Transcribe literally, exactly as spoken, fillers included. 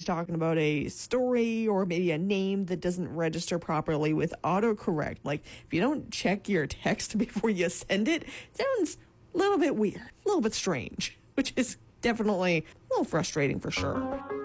talking about a story or maybe a name that doesn't register properly with autocorrect. Like, if you don't check your text before you send it, it sounds a little bit weird, a little bit strange, which is definitely a little frustrating for sure.